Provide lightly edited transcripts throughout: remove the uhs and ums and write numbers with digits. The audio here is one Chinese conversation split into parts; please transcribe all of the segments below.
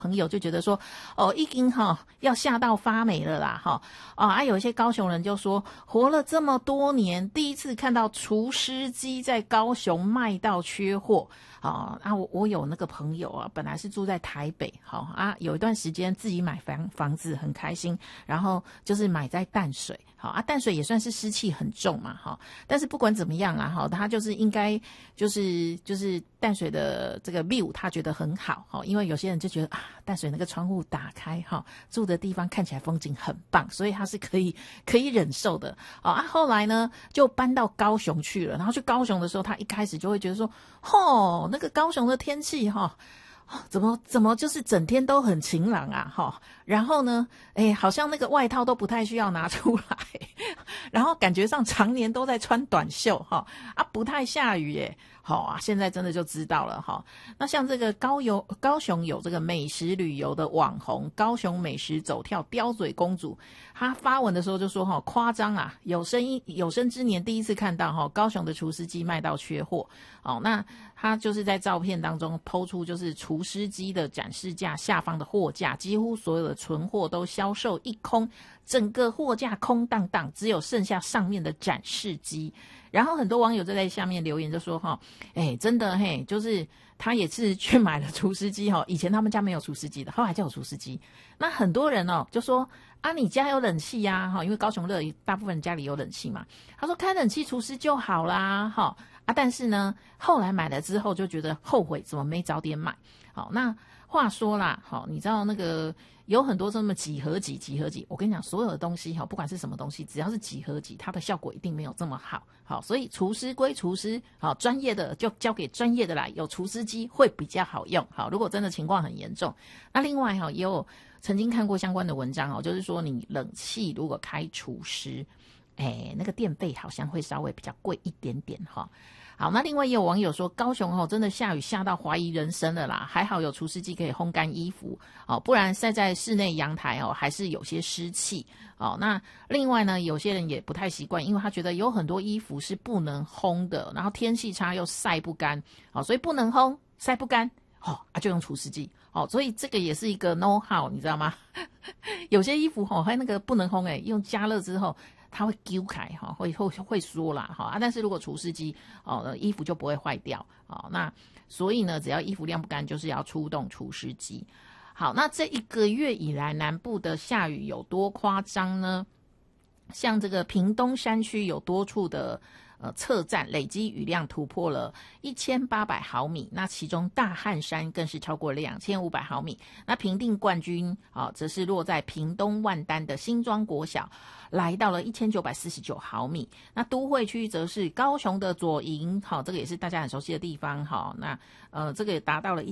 朋友就觉得说，已经要下到发霉了啦有一些高雄人就说，活了这么多年，第一次看到除湿机在高雄卖到缺货我有那个朋友啊，本来是住在台北有一段时间自己买房子很开心，然后就是买在淡水淡水也算是湿气很重嘛但是不管怎么样他就是应该就是淡水的这个 view 他觉得很好因为有些人就觉得淡水那个窗户打开住的地方看起来风景很棒，所以他是可以忍受的后来呢就搬到高雄去了，然后去高雄的时候，他一开始就会觉得说那个高雄的天气怎么就是整天都很晴朗然后呢好像那个外套都不太需要拿出来然后感觉上常年都在穿短袖不太下雨耶现在真的就知道了那像这个高雄有这个美食旅游的网红高雄美食走跳刁嘴公主，她发文的时候就说夸张有生之年第一次看到高雄的除湿机卖到缺货那她就是在照片当中po出就是除湿机的展示架下方的货架，几乎所有的存货都销售一空，整个货架空荡荡，只有剩下上面的展示机。然后很多网友就在下面留言就说真的就是他也是去买了除湿机以前他们家没有除湿机的，后来就有除湿机。那很多人就说你家有冷气因为高雄热，大部分人家里有冷气嘛，他说开冷气除湿就好啦但是呢后来买了之后就觉得后悔怎么没早点买那话说啦你知道那个有很多这么几何级，我跟你讲所有的东西不管是什么东西，只要是几何级它的效果一定没有这么好所以除湿归除湿专业的就交给专业的来，有除湿机会比较好用如果真的情况很严重。那另外也有曾经看过相关的文章就是说你冷气如果开除湿那个电费好像会稍微比较贵一点点好，那另外也有网友说高雄真的下雨下到怀疑人生了啦，还好有除湿机可以烘干衣服不然晒在室内阳台还是有些湿气那另外呢有些人也不太习惯，因为他觉得有很多衣服是不能烘的，然后天气差又晒不干所以不能烘晒不干就用除湿机所以这个也是一个 know how 你知道吗有些衣服还那个不能烘用加热之后它会揪开会缩啦但是如果除湿机衣服就不会坏掉那所以呢只要衣服晾不干就是要出动除湿机。好，那这一个月以来南部的下雨有多夸张呢？像这个屏东山区有多处的测站累积雨量突破了1800毫米，那其中大汉山更是超过2500毫米。那评定冠军则是落在屏东万丹的新庄国小，来到了1949毫米。那都会区则是高雄的左营这个也是大家很熟悉的地方那这个也达到了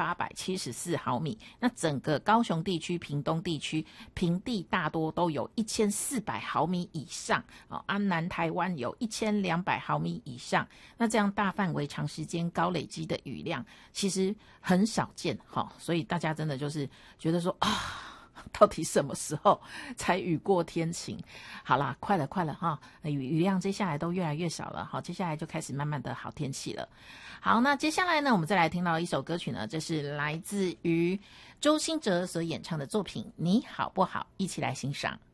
1874毫米。那整个高雄地区屏东地区平地大多都有1400毫米以上南台湾有1200毫米以上。那这样大范围长时间高累积的雨量其实很少见所以大家真的就是觉得说到底什么时候才雨过天晴？好啦，快了雨量接下来都越来越少了接下来就开始慢慢的好天气了。好，那接下来呢我们再来听到一首歌曲呢，这是来自于周兴哲所演唱的作品《你好不好》，一起来欣赏。